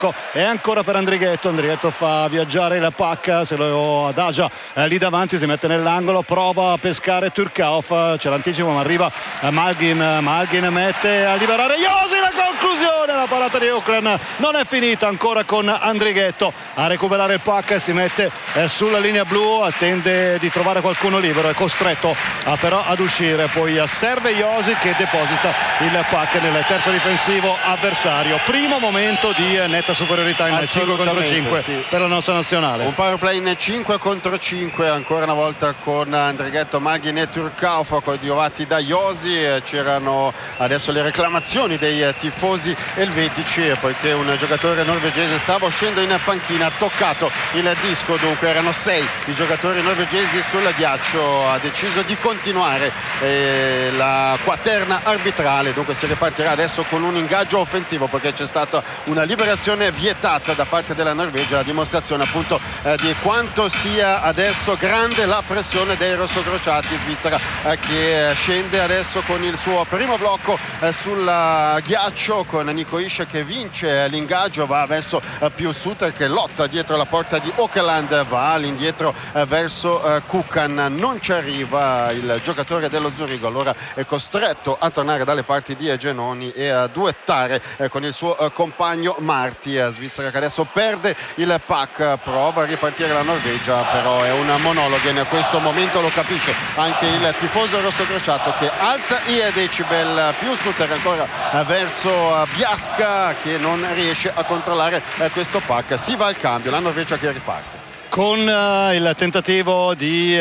E ancora per Andrighetto fa viaggiare il puck, se lo adagia lì davanti, si mette nell'angolo, prova a pescare Turcauf, c'è l'anticipo ma arriva Malgin mette a liberare Josi, la conclusione, la parata di Auckland non è finita ancora con Andrighetto a recuperare il puck, si mette sulla linea blu, attende di trovare qualcuno libero, è costretto però ad uscire, poi serve Josi che deposita il puck nel terzo difensivo avversario. Primo momento di netta superiorità in 5 contro 5 sì, per la nostra nazionale. Un power play in 5 contro 5 ancora una volta con Andrighetto, Malgin e Turcauf coadiuvati da Josi. C'erano adesso le reclamazioni dei tifosi elvetici poiché un giocatore norvegese stava uscendo in panchina, ha toccato il disco, dunque erano 6 i giocatori norvegesi sul ghiaccio, ha deciso di continuare la quaterna arbitrale, dunque si ripartirà adesso con un ingaggio offensivo perché c'è stata una liberazione vietata da parte della Norvegia, a dimostrazione appunto di quanto sia adesso grande la pressione dei rossocrociati. Svizzera che scende adesso con il suo primo blocco sul ghiaccio con Nico Hischier che vince l'ingaggio, va verso più Suter che lotta dietro la porta di Auckland, va all'indietro verso Kukan, non ci arriva il giocatore dello Zurigo, allora è costretto a tornare dalle parti di Genoni e a duettare con il suo compagno Marti. Svizzera che adesso perde il puck, prova a ripartire la Norvegia, però è un monologo, in questo momento lo capisce anche il tifoso rossocrociato che alza i decibel. Più Suter ancora verso Biasca che non riesce a controllare questo puck, si va al cambio, la Norvegia che riparte. Con il tentativo di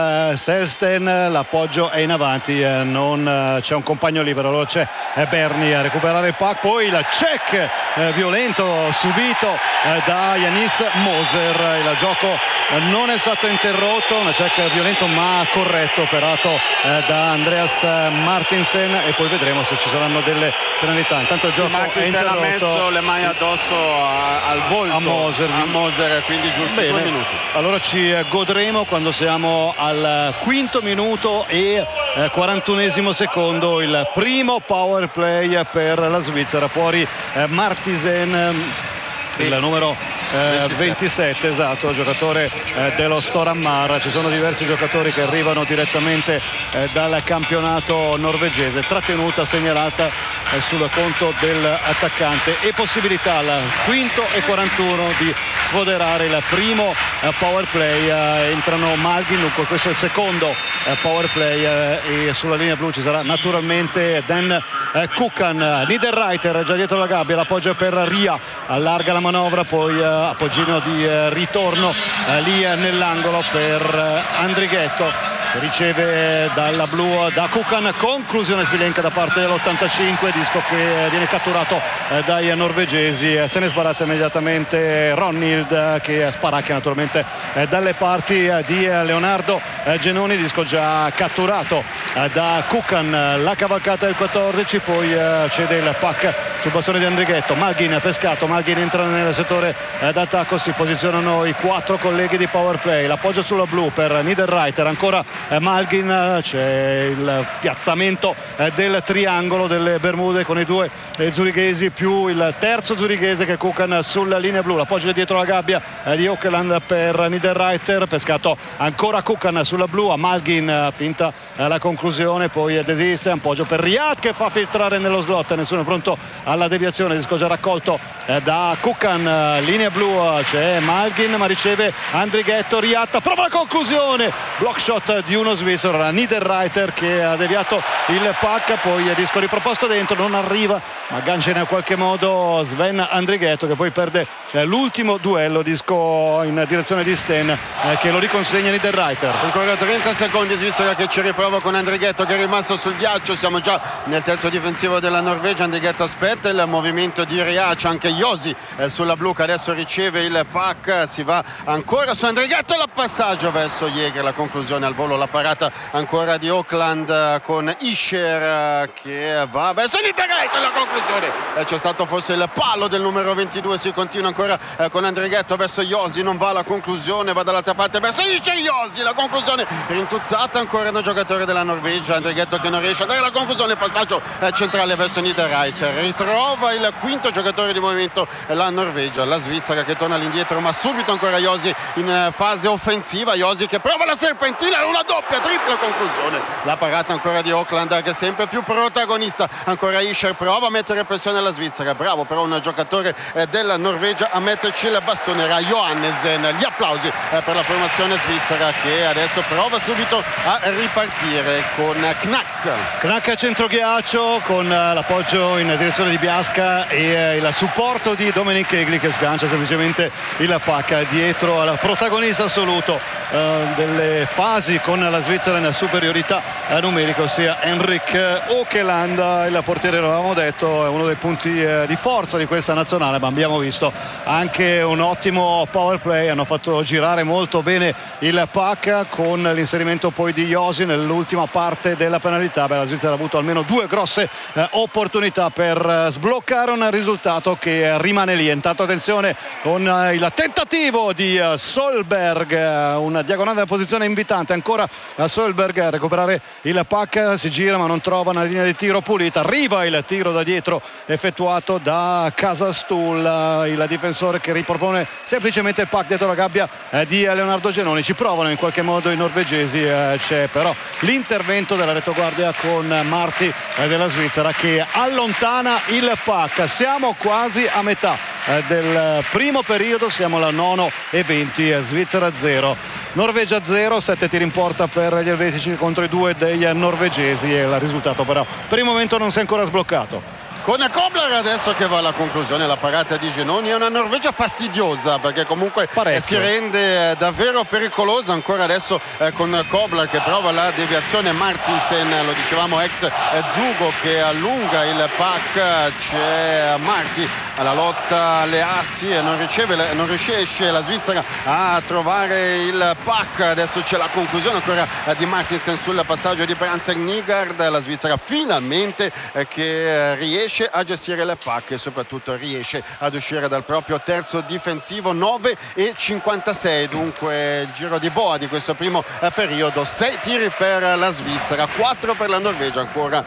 Selsten, l'appoggio è in avanti, non c'è un compagno libero, allora c'è Berni a recuperare il puck, poi il check violento subito da Yanis Moser, il gioco non è stato interrotto, un check violento ma corretto operato da Andreas Martinsen e poi vedremo se ci saranno delle penalità. Intanto il gioco è interrotto. Ha messo le mani addosso al volto a Moser, quindi giusto 2 minuti. Allora ci godremo quando siamo al quinto minuto e 41esimo secondo il primo power play per la Svizzera. Fuori Martinsen, il numero 27, esatto, giocatore dello Storhamar. Ci sono diversi giocatori che arrivano direttamente dal campionato norvegese. Trattenuta segnalata sul conto dell'attaccante e possibilità al quinto e 41 di sfoderare il primo power play. Entrano Malgin, dunque questo è il secondo power play e sulla linea blu ci sarà naturalmente Dan Kukan. Niederreiter già dietro la gabbia, l'appoggio per Ria, allarga la manovra, poi appoggino di ritorno lì nell'angolo per Andrighetto che riceve dalla blu da Kukan, conclusione sbilenca da parte dell'85, disco che viene catturato dai norvegesi. Se ne sbarazza immediatamente Ronnild che sparacchia naturalmente dalle parti di Leonardo Genoni, disco già catturato da Kukan. La cavalcata del 14, poi cede il puck sul bastone di Andrighetto. Malgin pescato, Malgin entra nel settore d'attacco, si posizionano i 4 colleghi di power play, l'appoggio sulla blu per Niederreiter, ancora Malgin, c'è il piazzamento del triangolo delle Bermude con i 2 zurighesi più il terzo zurighese che è Kukan sulla linea blu, l'appoggio dietro la gabbia di Auckland per Niederreiter, pescato ancora Kukan sulla blu, a Malgin finta la conclusione, poi De Vries, appoggio per Riad che fa filtrare nello slot, nessuno è pronto alla deviazione, disco già raccolto da Kukan, linea blu, c'è Malgin ma riceve Andrighetto, Riad prova la conclusione, block shot di uno svizzero, Niederreiter che ha deviato il puck, poi disco riproposto dentro, non arriva ma aggancia in qualche modo Sven Andrighetto che poi perde l'ultimo duello, disco in direzione di Sten che lo riconsegna Niederreiter. Ancora 30 secondi, Svizzera che ci riprova con Andrighetto che è rimasto sul ghiaccio, siamo già nel terzo difensivo della Norvegia. Andrighetto aspetta il movimento di Riac, anche Josi sulla blu che adesso riceve il puck, si va ancora su Andrighetto, il passaggio verso Jäger, la conclusione al volo, la parata ancora di Auckland con Hischier che va verso Niederreiter, la conclusione c'è stato forse il palo del numero 22, si continua ancora con Andrighetto verso Josi, non va la conclusione, va dall'altra parte verso Hischier, Josi, la conclusione rintuzzata ancora da giocatori giocatore della Norvegia, Andrighetto, che non riesce a dare la conclusione, passaggio centrale verso Niederreiter, ritrova il quinto giocatore di movimento, la Norvegia, la Svizzera che torna all'indietro, ma subito ancora Josi in fase offensiva, Josi che prova la serpentina, una doppia, tripla conclusione, la parata ancora di Auckland che è sempre più protagonista, ancora Ischer prova a mettere pressione alla Svizzera, bravo però un giocatore della Norvegia a metterci il bastone, era Johannesen. Gli applausi per la formazione svizzera che adesso prova subito a ripartire con Knack a centroghiaccio con l'appoggio in direzione di Biasca e il supporto di Dominic Egli che sgancia semplicemente il puck dietro al protagonista assoluto delle fasi con la Svizzera in superiorità numerica, ossia Henrik Åkeland. Il portiere, lo avevamo detto, è uno dei punti di forza di questa nazionale, ma abbiamo visto anche un ottimo power play, hanno fatto girare molto bene il puck con l'inserimento poi di Josi nell'ultima parte della penalità. La Svizzera ha avuto almeno due grosse opportunità per sbloccare un risultato che rimane lì. Intanto attenzione con il tentativo di Solberg, una diagonale della posizione invitante ancora a Solberg a recuperare il puck, si gira ma non trova una linea di tiro pulita, arriva il tiro da dietro effettuato da Casastul, il difensore che ripropone semplicemente il puck dietro la gabbia di Leonardo Genoni. Ci provano in qualche modo i norvegesi, c'è però l'intervento della retaguardia con Marti della Svizzera che allontana il puck. Siamo quasi a metà del primo periodo, siamo alla 9:20, Svizzera 0 Norvegia 0, 7 tiri in porta per gli elvetici contro i 2 dei norvegesi e il risultato però per il momento non si è ancora sbloccato. Con Kobler adesso che va alla conclusione, la parata di Genoni. È una Norvegia fastidiosa perché comunque si rende davvero pericolosa ancora adesso con Kobler che prova la deviazione, Martinsen, lo dicevamo ex Zugo, che allunga il puck, c'è Marti alla lotta alle assi e non riesce la Svizzera a trovare il puck. Adesso c'è la conclusione ancora di Martinsen sul passaggio di Bransen Nygard, la Svizzera finalmente che riesce a gestire le puck e soprattutto riesce ad uscire dal proprio terzo difensivo. 9:56 dunque il giro di boa di questo primo periodo, 6 tiri per la Svizzera, 4 per la Norvegia, ancora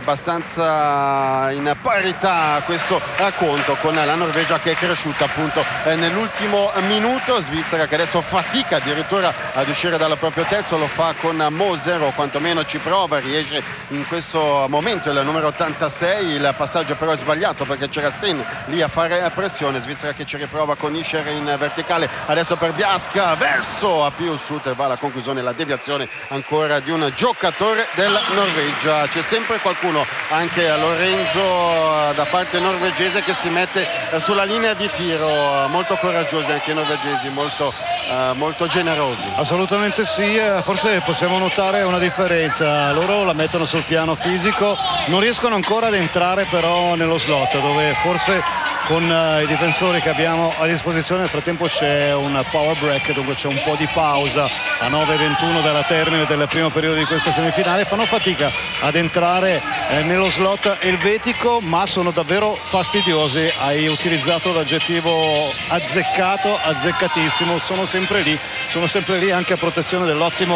abbastanza in parità questo conto, con la Norvegia che è cresciuta appunto nell'ultimo minuto. Svizzera che adesso fatica addirittura ad uscire dal proprio terzo, lo fa con Moser o quantomeno ci prova, riesce in questo momento il numero 86, il passaggio però è sbagliato perché c'era Steen lì a fare pressione. Svizzera che ci riprova con Ischer in verticale, adesso per Biasca verso a Pius Suter, va alla conclusione la deviazione ancora di un giocatore della Norvegia. C'è sempre qualcuno, anche a Lorenzo da parte norvegese, che si mette sulla linea di tiro, molto coraggiosi anche i norvegesi, molto generosi. Assolutamente sì, forse possiamo notare una differenza, loro la mettono sul piano fisico, non riescono ancora ad entrare però nello slot, dove forse con i difensori che abbiamo a disposizione nel frattempo c'è un power break, dunque c'è un po' di pausa a 9:21 dalla termine del primo periodo di questa semifinale. Fanno fatica ad entrare nello slot elvetico, ma sono davvero fastidiosi. Hai utilizzato l'aggettivo azzeccato, azzeccatissimo, sono sempre lì anche a protezione dell'ottimo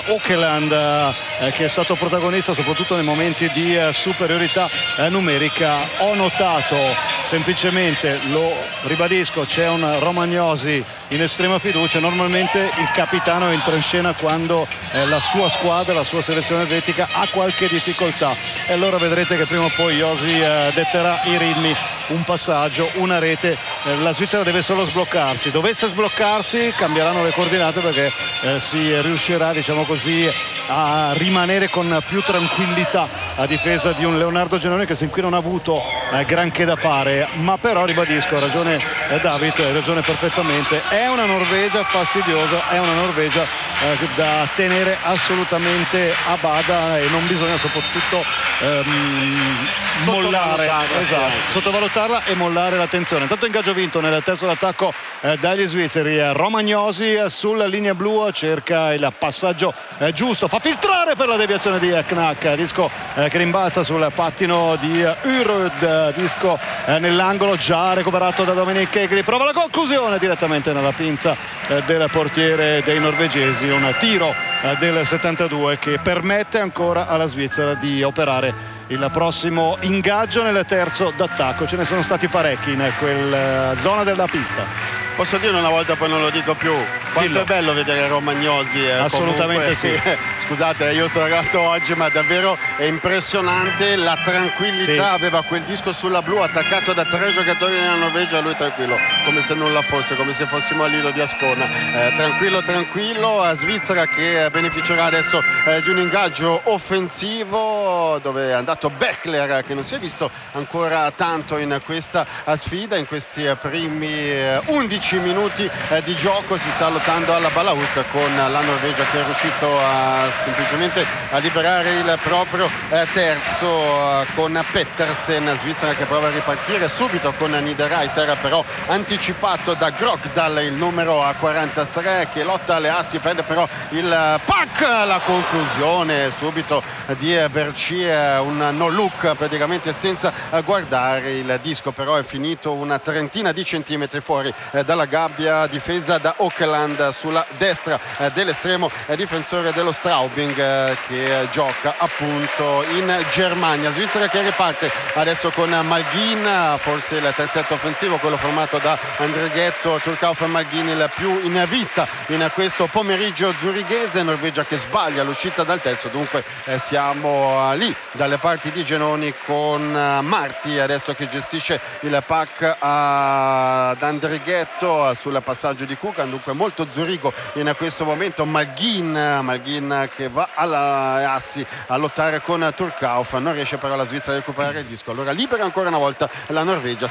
Åkeland che è stato protagonista soprattutto nei momenti di superiorità numerica. Ho notato semplicemente, lo ribadisco, c'è un Romagnosi in estrema fiducia, normalmente il capitano entra in scena quando la sua squadra, la sua selezione atletica ha qualche difficoltà e allora vedrete che prima o poi Josi detterà i ritmi, un passaggio, una rete. La Svizzera deve solo sbloccarsi, dovesse sbloccarsi cambieranno le coordinate perché si riuscirà, diciamo così, a rimanere con più tranquillità a difesa di un Leonardo Genoni che sin qui non ha avuto granché da fare, ma però ribadisco, ha ragione David, ha ragione perfettamente, è una Norvegia fastidiosa, è una Norvegia da tenere assolutamente a bada e non bisogna soprattutto sottovalutarla e mollare l'attenzione. Intanto ingaggio vinto nel terzo d'attacco dagli svizzeri. Romagnosi sulla linea blu cerca il passaggio giusto, fa filtrare per la deviazione di Knack, disco che rimbalza sul pattino di Urud, disco nell'angolo già recuperato da Dominic Egli, prova la conclusione direttamente nella pinza del portiere dei norvegesi. un tiro del 72 che permette ancora alla Svizzera di operare il prossimo ingaggio nel terzo d'attacco. Ce ne sono stati parecchi in quella zona della pista. Posso dire una volta, poi non lo dico più, quanto Dillo. è bello vedere Romagnosi. Assolutamente comunque, sì. Scusate, io sono arrivato oggi, ma davvero è impressionante la tranquillità. Sì. Aveva quel disco sulla blu attaccato da 3 giocatori della Norvegia, lui tranquillo, come se nulla fosse, come se fossimo a Lido di Ascona. Tranquillo, a Svizzera che beneficerà adesso di un ingaggio offensivo, dove è andato Bechler, che non si è visto ancora tanto in questa sfida. In questi primi 11 minuti di gioco si sta lottando alla balaustra con la Norvegia che è riuscito semplicemente a liberare il proprio terzo con Pettersen. Svizzera che prova a ripartire subito con Niederreiter, però anticipato da Grogdal, il numero 43, che lotta alle assi, prende però il pack, la conclusione subito di Bercier, un no look praticamente senza guardare. Il disco però è finito una trentina di centimetri fuori dalla gabbia difesa da Åkerland sulla destra dell'estremo difensore dello Straubing, che gioca appunto in Germania. Svizzera che riparte adesso con Malgin, forse il terzetto offensivo, quello formato da Andrighetto, Turcauf e Malgin il più in vista in questo pomeriggio zurighese. Norvegia che sbaglia l'uscita dal terzo, dunque siamo lì dalle parti di Genoni con Marti adesso che gestisce il pack ad Andrighetto sul passaggio di Kukan, dunque molto zurigo in questo momento. Malgin che va alla assi a lottare con Turcauf, non riesce però la Svizzera a recuperare il disco, allora libera ancora una volta la Norvegia.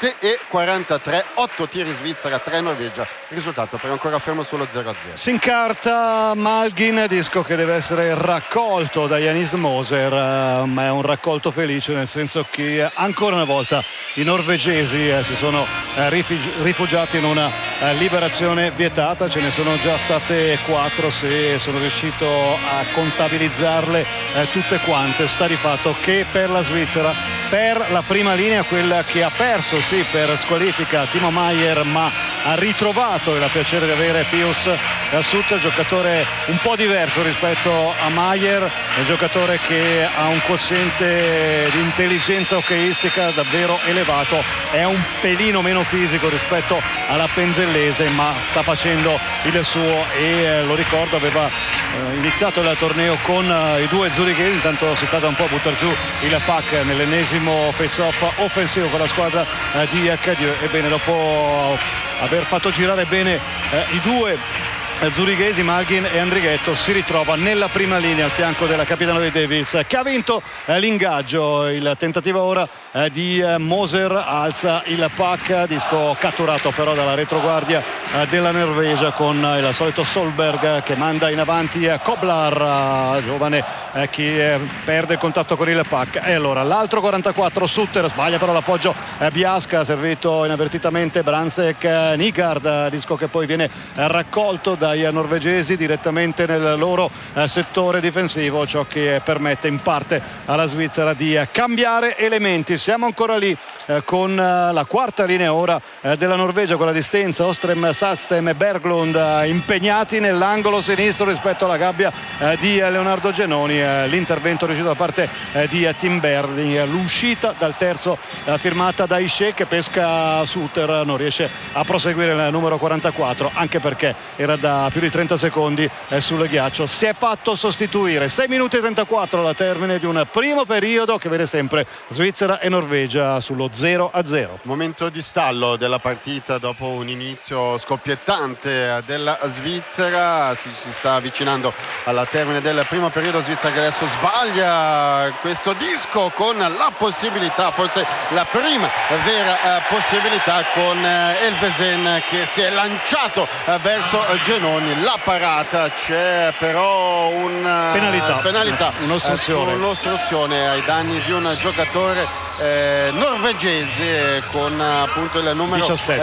7:43, 8 tiri Svizzera, 3 Norvegia, risultato però ancora fermo sullo 0-0. Si incarta Malgin, disco che deve essere raccolto da Janis Moser, ma è un raccolto felice, nel senso che ancora una volta i norvegesi si sono rifugiati in una liberazione vietata. Ce ne sono già state 4, se sono riuscito a contabilizzarle tutte quante. Sta di fatto che per la Svizzera, per la prima linea, quella che ha perso sì per squalifica Timo Maier, ma ha ritrovato il piacere di avere Pius Sutter, giocatore un po' diverso rispetto a Maier, un giocatore che ha un quoziente di intelligenza hockeyistica davvero elevato, è un pelino meno fisico rispetto alla Penzellese, ma sta facendo il suo e lo ricordo aveva iniziato il torneo con i due zurighesi. Intanto si sta da un po' a buttare giù il pack nell'ennesimo face-off offensivo con la squadra di Cadieux. Ebbene, dopo aver fatto girare bene i due zurighesi, Malgin e Andrighetto, si ritrova nella prima linea al fianco della capitano dei Devils, che ha vinto l'ingaggio. Il tentativo ora di Moser, alza il pack, disco catturato però dalla retroguardia della Norvegia con il solito Solberg che manda in avanti Koblar, giovane che perde il contatto con il pack. E allora l'altro 44 Sutter sbaglia però l'appoggio Biasca, servito inavvertitamente Bransek Nygaard, disco che poi viene raccolto dai norvegesi direttamente nel loro settore difensivo, ciò che permette in parte alla Svizzera di cambiare elementi. Siamo ancora lì con la quarta linea ora della Norvegia, con la distanza Ostrem, Salstem e Berglund impegnati nell'angolo sinistro rispetto alla gabbia di Leonardo Genoni. L'intervento riuscito da parte di Tim Berling, l'uscita dal terzo firmata da Ishii che pesca Suter, non riesce a proseguire il numero 44 anche perché era da più di 30 secondi sul ghiaccio. Si è fatto sostituire. 6 minuti e 34 alla termine di un primo periodo che vede sempre Svizzera e Norvegia sullo 0-0. Momento di stallo della partita dopo un inizio scoppiettante della Svizzera. Si sta avvicinando alla termine del primo periodo. Svizzera che adesso sbaglia questo disco con la possibilità, forse la prima vera possibilità, con Elvesen che si è lanciato verso Genoni. La parata, c'è però una penalità, un'ostruzione ai danni di un giocatore norvegese norvegese con appunto il numero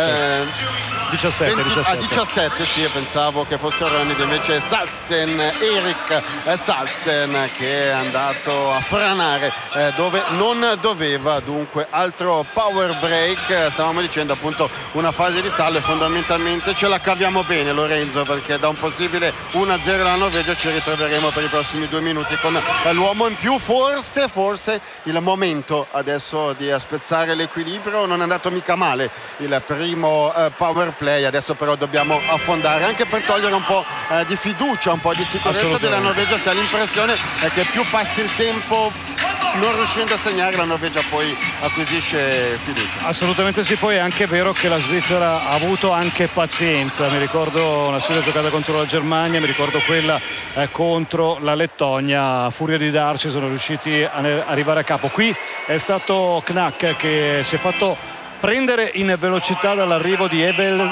17, sì, pensavo che fosse Rönning, invece Salsten, Erik Salsten, che è andato a franare dove non doveva. Dunque altro power break, stavamo dicendo appunto una fase di stallo, e fondamentalmente ce la caviamo bene, Lorenzo, perché da un possibile 1-0 alla Norvegia ci ritroveremo per i prossimi 2 minuti con l'uomo in più. Forse il momento adesso di spezzare l'equilibrio. Non è andato mica male il primo power play, adesso però dobbiamo affondare, anche per togliere un po' di fiducia, un po' di sicurezza della Norvegia. Si ha l'impressione che più passi il tempo non riuscendo a segnare, la Norvegia poi acquisisce fiducia. Assolutamente sì, poi è anche vero che la Svizzera ha avuto anche pazienza. Mi ricordo una sfida giocata contro la Germania, mi ricordo quella contro la Lettonia. A furia di darci sono riusciti a arrivare a capo. Qui è stato Knack che si è fatto prendere in velocità dall'arrivo di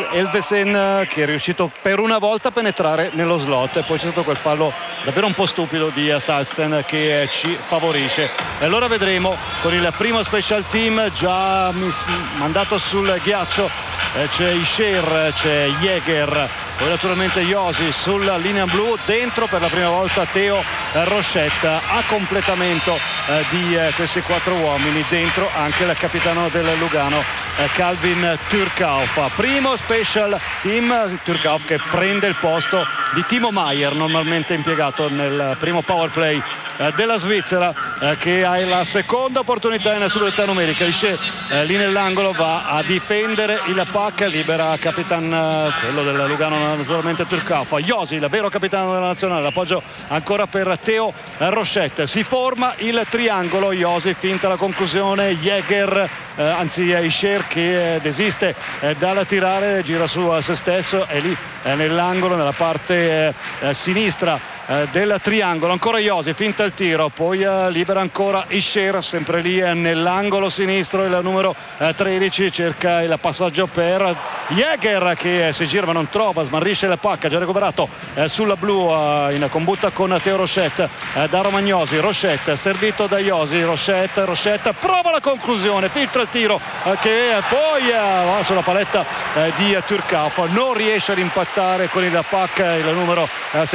Elvesen, che è riuscito per una volta a penetrare nello slot, e poi c'è stato quel fallo davvero un po' stupido di Salsten che ci favorisce. E allora vedremo con il primo special team già mandato sul ghiaccio. C'è Isher, c'è Jäger, poi naturalmente Josi sulla linea blu, dentro per la prima volta Theo Rochette, a completamento di questi 4 uomini, dentro anche il capitano del Lugano Calvin Turkauf. Primo special team, Turkauf che prende il posto di Timo Maier, normalmente impiegato nel primo power play della Svizzera, che ha la seconda opportunità in superiorità numerica. Lì nell'angolo va a difendere il puck, libera Capitan, quello del Lugano naturalmente, Turkauf. Josi, il vero capitano della nazionale, l'appoggio ancora per Theo Rochette. Si forma il triangolo, Josi finta la conclusione, Jäger anzi Isher che desiste dal tirare, gira su se stesso, e lì nell'angolo nella parte sinistra del triangolo ancora Josi, finta il tiro, poi libera ancora Isher, sempre lì nell'angolo sinistro, il numero 13 cerca il passaggio per Jäger che si gira ma non trova, smarrisce la pacca, già recuperato sulla blu in combutta con Theo Rochette da Romagnosi. Rochette servito da Josi, Rochette prova la conclusione, filtra il tiro che poi va sulla paletta di Turkauf, non riesce ad impattare con il puck il numero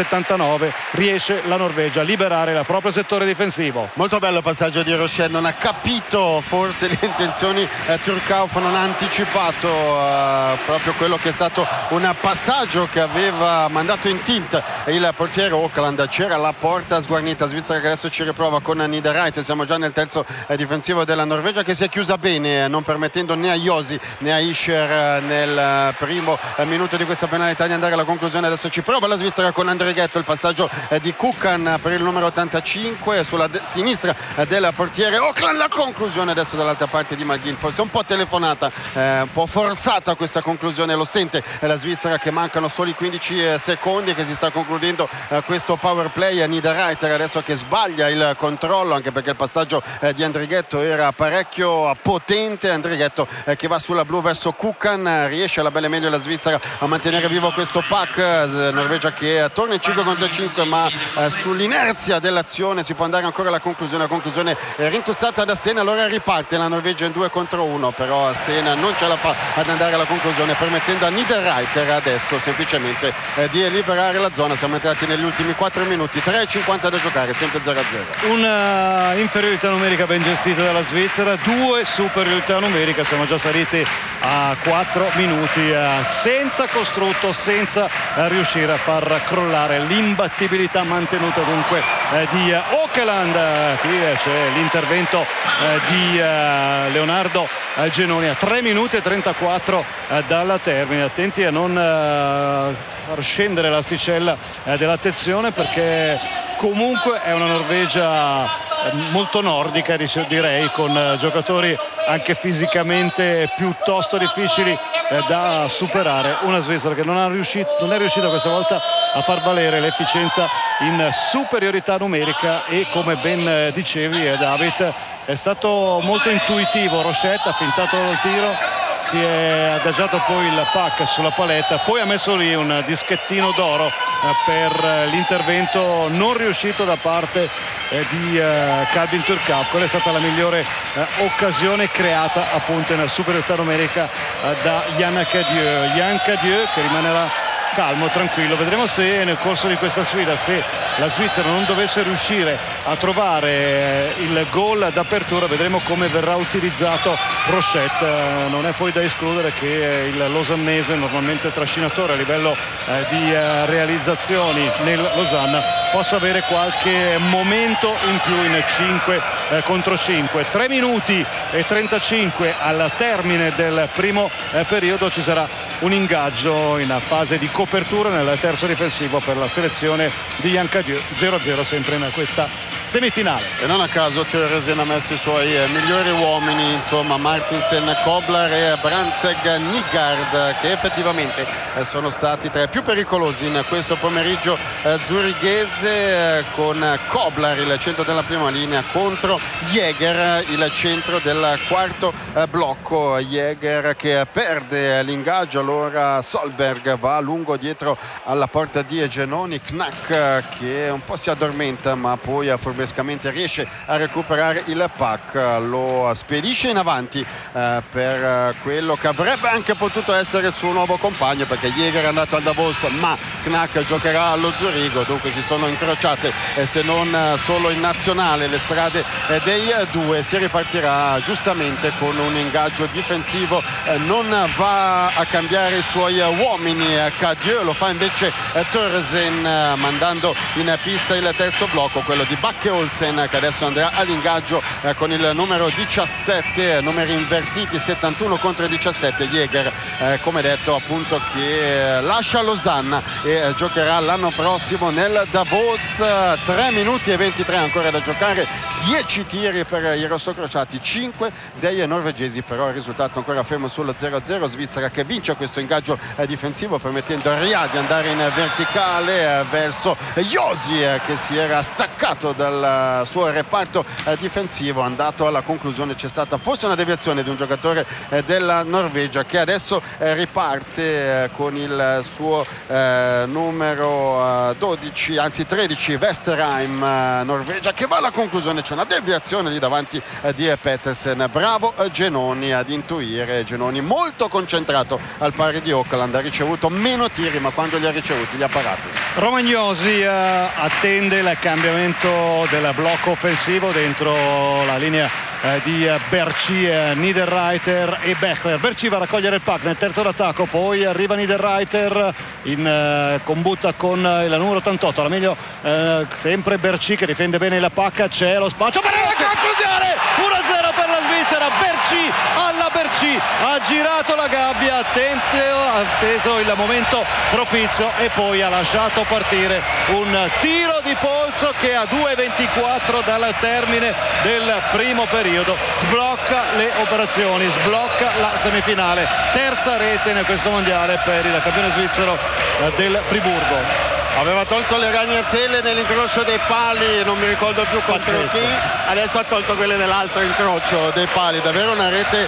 79. Riesce la Norvegia a liberare il proprio settore difensivo. Molto bello il passaggio di Rochette, non ha capito forse le intenzioni Turkauf, non ha anticipato proprio quello che è stato un passaggio che aveva mandato in tilt il portiere Åkerland. C'era la porta sguarnita, Svizzera che adesso ci riprova con Niederreiter. Siamo già nel terzo difensivo della Norvegia, che si è chiusa bene, non permettendo né a Josi né a Isher nel primo minuto di questa penalità di andare alla conclusione. Adesso ci prova la Svizzera con Andrighetto, il passaggio di Kukan per il numero 85 sulla sinistra del portiere Åkerland. La conclusione adesso dall'altra parte di McGinn, forse un po' telefonata, un po' forzata questa conclusione, lo sente la Svizzera che mancano soli 15 secondi, che si sta concludendo questo power play. Niederreiter adesso che sbaglia il controllo, anche perché il passaggio di Andrighetto era parecchio potente. Andrighetto che va sulla blu verso Kukan, riesce alla belle meglio la Svizzera a mantenere vivo questo pack. Norvegia che torna in 5 contro 5, ma sull'inerzia dell'azione si può andare ancora alla conclusione. La conclusione rintuzzata da Stena, allora riparte la Norvegia in 2 contro 1, però Stena non ce la fa ad andare alla conclusione, permettendo a Niederreiter adesso semplicemente di liberare la zona. Siamo entrati negli ultimi 4 minuti, 3,50 da giocare, sempre 0-0. Una inferiorità numerica ben gestita dalla Svizzera, 2 superiorità numerica, siamo già saliti a 4 minuti senza costrutto, senza riuscire a far crollare l'imbattibilità mantenuta dunque di Åkerland. Qui c'è l'intervento di Leonardo Genoni a 3 minuti e 34 dalla termine. Attenti a non far scendere l'asticella dell'attenzione, perché comunque è una Norvegia molto nordica, direi, con giocatori anche fisicamente piuttosto difficili da superare. Una Svizzera che non è riuscita questa volta a far valere l'efficienza in superiorità numerica, e come ben dicevi David, è stato molto intuitivo Rochette, ha fintato il tiro, si è adagiato poi il puck sulla paletta, poi ha messo lì un dischettino d'oro per l'intervento non riuscito da parte di Calvin Turkov. Quella è stata la migliore occasione creata appunto nella superiorità numerica da Yann Cadieux, che rimanerà calmo, tranquillo. Vedremo se nel corso di questa sfida, se la Svizzera non dovesse riuscire a trovare il gol d'apertura, vedremo come verrà utilizzato Rochette. Non è poi da escludere che il losannese, normalmente trascinatore a livello di realizzazioni nel Losanna, possa avere qualche momento in più in 5 contro 5. 3 minuti e 35 al termine del primo periodo. Ci sarà un ingaggio in fase di copertura nel terzo difensivo per la selezione di Yann Cadieux. 0-0 sempre in questa semifinale. E non a caso Thöresen ha messo i suoi migliori uomini, insomma Martinsen, Koblar e Brandtzæg-Nygaard, che effettivamente sono stati tra i più pericolosi in questo pomeriggio zurighese, con Koblar il centro della prima linea contro Jäger il centro del quarto blocco. Jäger che perde l'ingaggio, allora Solberg va a lungo dietro alla porta di Genoni. Knack che un po' si addormenta ma poi furbescamente riesce a recuperare il puck, lo spedisce in avanti per quello che avrebbe anche potuto essere il suo nuovo compagno, perché Jäger è andato al Davos ma Knack giocherà allo Zurigo, dunque si sono incrociate se non solo in nazionale le strade dei due. Si ripartirà giustamente con un ingaggio difensivo, non va a cambiare i suoi uomini Cadieux, lo fa invece Thöresen, mandando in pista il terzo blocco, quello di Bakke Olsen, che adesso andrà all'ingaggio con il numero 17, numeri invertiti, 71 contro 17. Jäger, come detto appunto, che lascia Losanna e giocherà l'anno prossimo nel Davos. 3 minuti e 23 ancora da giocare, 10 tiri per i rossocrociati, 5 dei norvegesi, però il risultato ancora fermo sul 0-0. Svizzera che vince questo ingaggio difensivo, permettendo a Ria di andare in verticale verso Josi, che si era staccato dal suo reparto difensivo. Andato alla conclusione c'è stata forse una deviazione di un giocatore della Norvegia, che adesso riparte con il suo numero 12, anzi 13, Westerheim, Norvegia, che va alla conclusione. C'è una deviazione lì davanti di Petersen. Bravo Genoni ad intuire, Genoni molto concentrato, al pari di Auckland, ha ricevuto meno tiri ma quando li ha ricevuti li ha parati. Romagnosi attende il cambiamento del blocco offensivo dentro la linea di Berchi, Niederreiter e Bechler. Berchi va a raccogliere il puck nel terzo d'attacco, poi arriva Niederreiter in combutta con il numero 88, alla meglio sempre Berchi che difende bene il puck, c'è lo spazio per la conclusione. 1-0 per la Svizzera. Berchi alla Berchi, ha girato la gabbia, ha atteso il momento propizio e poi ha lasciato partire un tiro di polso che a 2:24 dal termine del primo periodo sblocca le operazioni, sblocca la semifinale. Terza rete in questo mondiale per il campione svizzero del Friburgo. Aveva tolto le ragnatele nell'incrocio dei pali, non mi ricordo più contro chi, adesso ha tolto quelle nell'altro incrocio dei pali. Davvero una rete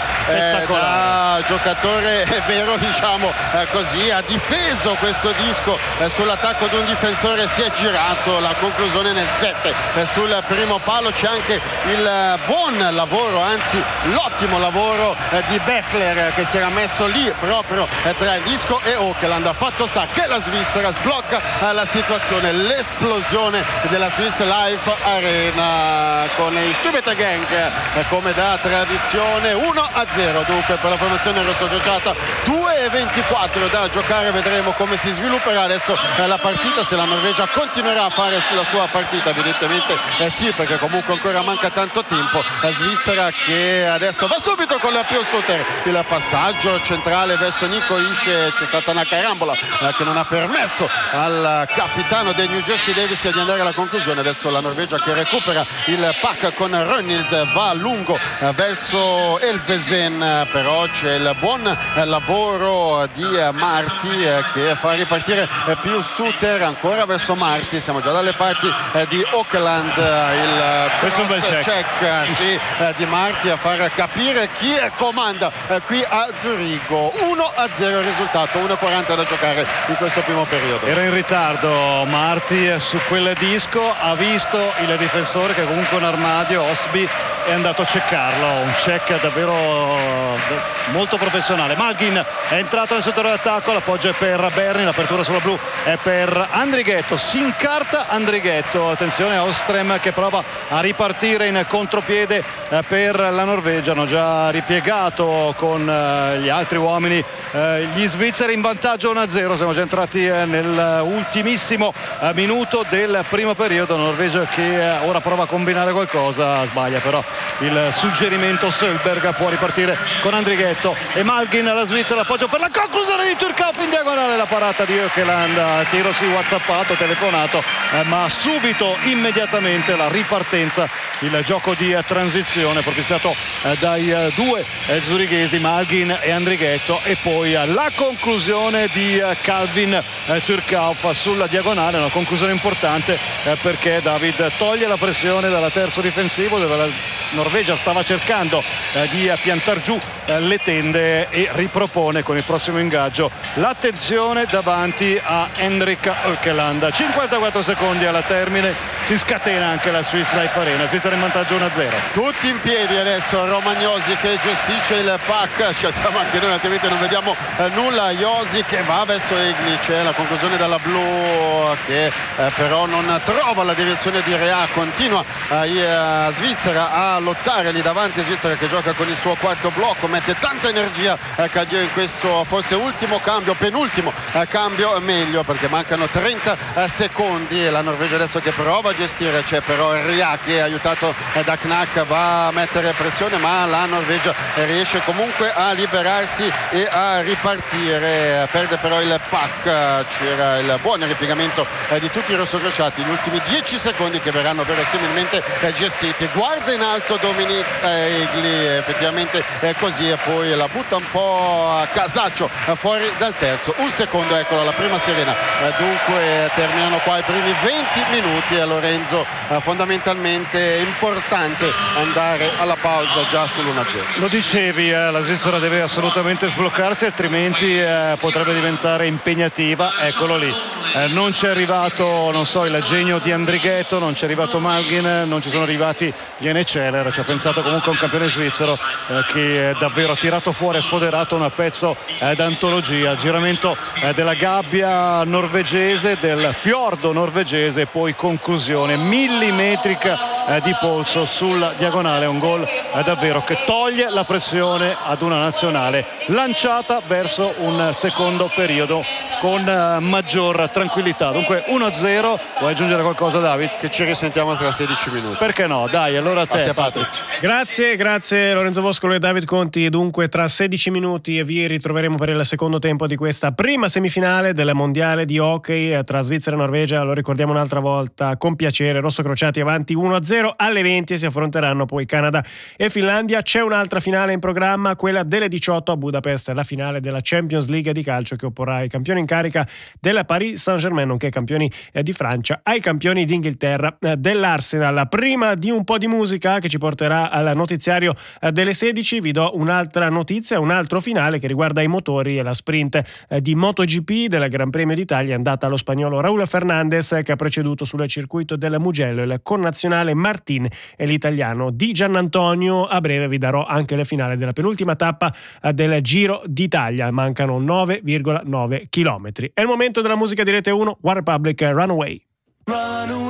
da giocatore vero, diciamo così. Ha difeso questo disco sull'attacco di un difensore, si è girato, la conclusione nel 7 sul primo palo. C'è anche il buon lavoro, anzi l'ottimo lavoro di Bechler, che si era messo lì proprio tra il disco e Auckland. Fatto sta che la Svizzera sblocca la situazione, l'esplosione della Swiss Life Arena con i Stubete Gang come da tradizione. 1-0 dunque per la formazione rossocrociata, 2:24 da giocare. Vedremo come si svilupperà adesso la partita, se la Norvegia continuerà a fare la sua partita. Evidentemente sì, perché comunque ancora manca tanto tempo. La Svizzera che adesso va subito con la Piostoter, il passaggio centrale verso Nico Isce, c'è stata una carambola che non ha permesso al capitano dei New Jersey Devils di andare alla conclusione. Adesso la Norvegia che recupera il puck attacca con Rönnhild, va a lungo verso Elvesen, però c'è il buon lavoro di Marti che fa ripartire più Suter, ancora verso Marti, siamo già dalle parti di Auckland, il check di Marti a far capire chi comanda qui a Zurigo. 1-0 il risultato, 1:40 da giocare in questo primo periodo. Era in ritardo Marti su quel disco, ha visto il difensore che comunque è un armadio, Osby, è andato a ceccarlo, un check davvero molto professionale. Malgin è entrato nel settore d'attacco, l'appoggio è per Berni, l'apertura sulla blu è per Andrighetto, si incarta Andrighetto, attenzione a Ostrem che prova a ripartire in contropiede per la Norvegia, hanno già ripiegato con gli altri uomini gli svizzeri in vantaggio 1-0, siamo già entrati nell'ultimissimo minuto del primo periodo. Norvegia che ora prova a combinare qualcosa, sbaglia però il suggerimento. Sölberg può ripartire con Andrighetto e Malgin alla Svizzera, appoggio per la conclusione di Turkov in diagonale, la parata di Ökeland, tiro sì whatsappato, telefonato, ma subito immediatamente la ripartenza, il gioco di transizione propiziato dai due zurighesi Malgin e Andrighetto, e poi la conclusione di Calvin Turkov sulla diagonale, una conclusione importante perché David toglie la pressione dalla terzo difensivo dove la Norvegia stava cercando di piantar giù le tende e ripropone con il prossimo ingaggio l'attenzione davanti a Henrik Ökeland. 54 secondi alla termine, si scatena anche la Swiss Life Arena, Svizzera in vantaggio 1-0. Tutti in piedi adesso, Romagnosi che gestisce il pack, ci alziamo anche noi altrimenti non vediamo nulla. Josi che va verso Egli, c'è la conclusione dalla blu che però non trova la direzione di Rea, continua Svizzera a lottare lì davanti, Svizzera che gioca con il suo quarto blocco, mette tanta energia Cadieux in questo forse ultimo cambio, penultimo cambio meglio, perché mancano 30 secondi e la Norvegia adesso che prova a gestire, c'è però Rea che aiutato da Knack va a mettere pressione, ma la Norvegia riesce comunque a liberarsi e a ripartire, perde però il pack, c'era il buon ripiegamento di tutti i rossocrociati, gli ultimi 10 secondi che verranno verosimilmente gestiti, guarda in alto Dominic Egli, effettivamente è così, e poi la butta un po' a casaccio fuori dal terzo. Un secondo, eccola la prima sirena, dunque terminano qua i primi 20 minuti e Lorenzo fondamentalmente è importante andare alla pausa già sull'1-0. Lo dicevi, la Svizzera deve assolutamente sbloccarsi, altrimenti potrebbe diventare impegnativa. Eccolo lì, non c'è arrivato, non so, il genio di Andrighetto, non c'è arrivato Malgin, non ci sono arrivati gli Celer, ci ha pensato comunque un campione svizzero che davvero ha tirato fuori, ha sfoderato un pezzo d'antologia, giramento della gabbia norvegese, del fiordo norvegese, poi conclusione millimetrica di polso sul diagonale, un gol davvero che toglie la pressione ad una nazionale lanciata verso un secondo periodo con maggior tranquillità. Dunque 1-0, vuoi aggiungere qualcosa David? Che ci risentiamo tra 16 minuti. Perché no? Dai, allora te. Grazie Lorenzo Boscolo e David Conti. Dunque tra 16 minuti vi ritroveremo per il secondo tempo di questa prima semifinale del mondiale di hockey tra Svizzera e Norvegia. Lo ricordiamo un'altra volta con piacere, rossocrociati avanti 1-0 alle 20 e si affronteranno poi Canada e Finlandia. C'è un'altra finale in programma, quella delle 18 a Budapest, la finale della Champions League di calcio che opporrà i campioni in carica della Paris Saint-Germain nonché campioni di Francia ai campioni d'Inghilterra dell'Arsenal. Prima di un po' di musica che ci porterà al notiziario delle 16 vi do un'altra notizia, un altro finale che riguarda i motori e la sprint di MotoGP del Gran Premio d'Italia, è andata allo spagnolo Raúl Fernandez che ha preceduto sul circuito del Mugello il connazionale Martin e l'italiano Di Giannantonio. A breve vi darò anche le finali della penultima tappa del Giro d'Italia, mancano 9,9 chilometri. È il momento della musica di Rete 1, One Republic, Runaway.